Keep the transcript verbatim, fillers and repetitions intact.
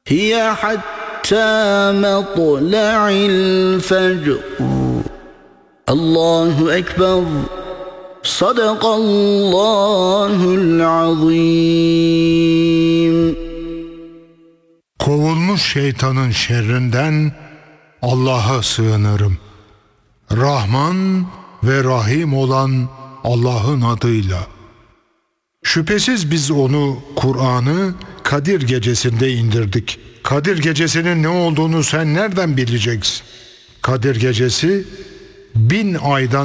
هي حتى مطلع الفجر الله أكبر صدق الله العظيم. Kovulmuş şeytanın şerrinden Allah'a sığınırım. Rahman ve Rahim olan Allah'ın adıyla. Şüphesiz biz onu, Kur'an'ı Kadir gecesinde indirdik. Kadir gecesinin ne olduğunu sen nereden bileceksin? Kadir gecesi bin aydan